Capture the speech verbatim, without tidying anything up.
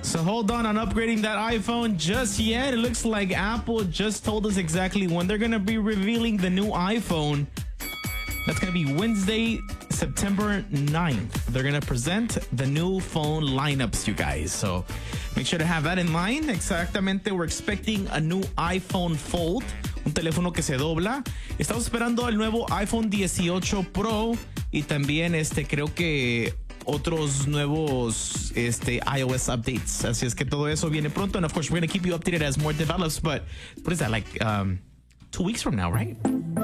So hold on on upgrading that iPhone just yet. It looks like Apple just told us exactly when they're going to be revealing the new iPhone. That's going to be Wednesday, September ninth. They're going to present the new phone lineups, you guys. So make sure to have that in mind. Exactamente, we're expecting a new iPhone Fold, un teléfono que se dobla. Estamos esperando el nuevo iPhone dieciocho Pro y también este creo que otros nuevos este, iOS updates. Así es que todo eso viene pronto. And of course, we're going to keep you updated as more develops. But what is that, like um, two weeks from now, right?